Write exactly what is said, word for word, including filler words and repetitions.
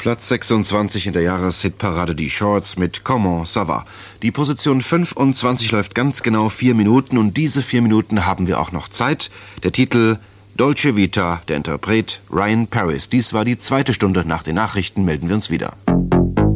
Platz sechsundzwanzig in der Jahreshitparade Die Shorts mit Comment ça va. Die Position fünfundzwanzig läuft ganz genau vier Minuten und diese vier Minuten haben wir auch noch Zeit. Der Titel Dolce Vita, der Interpret Ryan Paris. Dies war die zweite Stunde. Nach den Nachrichten melden wir uns wieder.